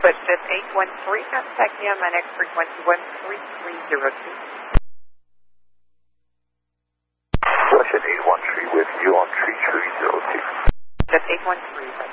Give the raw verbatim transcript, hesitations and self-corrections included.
Jet eight one three, contact me on my next frequency one three three zero two. Jet eight one three with you on three three zero two. Jet eight one three.